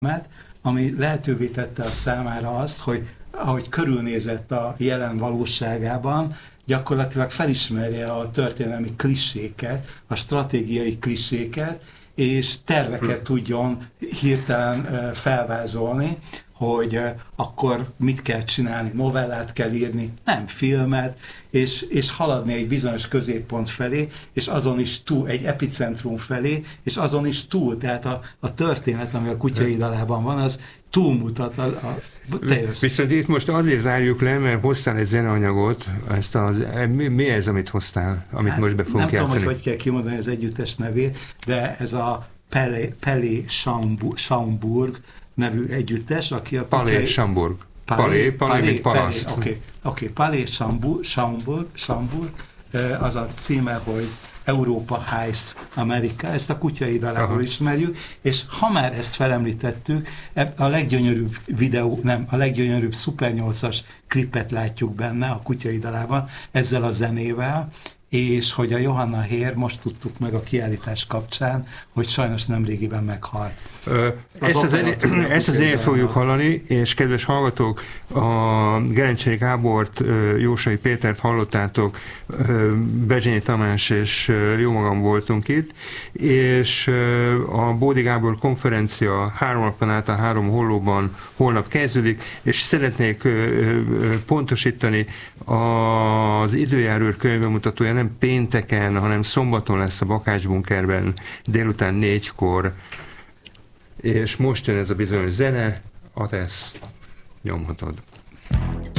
ami lehetővé tette a számára azt, hogy ahogy körülnézett a jelen valóságában, gyakorlatilag felismerje a történelmi kliséket, a stratégiai kliséket, és terveket tudjon hirtelen felvázolni, hogy akkor mit kell csinálni, novellát kell írni, nem filmet, és haladni egy bizonyos középpont felé, és azon is túl, egy epicentrum felé, és azon is túl, tehát a történet, ami a Kutyai Dalában van, az túlmutat Viszont itt most azért zárjuk le, mert hoztál egy zeneanyagot, mi ez, amit hoztál, amit most be fogunk játszani? Nem tudom, hogy kell kimondani az együttes nevét, de ez a Palais Schaumburg nevű együttes, aki a Palais Schaumburg. Palais, mint paraszt. Oké, Palais Schaumburg, az a címe, hogy Európa Heist Amerika, ezt a Kutyai Dalából ismerjük, és ha már ezt felemlítettük, a leggyönyörűbb a leggyönyörűbb Super 8-as klipet látjuk benne a Kutyai Dalában, ezzel a zenével, és hogy a Johanna Heer, most tudtuk meg a kiállítás kapcsán, hogy sajnos nemrégiben meghalt. Ezt az zenét fogjuk hallani, és kedves hallgatók, a Gerencsei Gábort, Jósai Pétert hallottátok, Bezsényi Tamás és jó magam voltunk itt, és a Bódi Gábor konferencia 3 napon át a 3 hollóban holnap kezdődik, és szeretnék pontosítani, az időjárőr könyvbemutatója nem pénteken, hanem szombaton lesz a Bakács Bunkerben délután 4-kor, és most jön ez a bizonyos zene, Atesz, nyomhatod.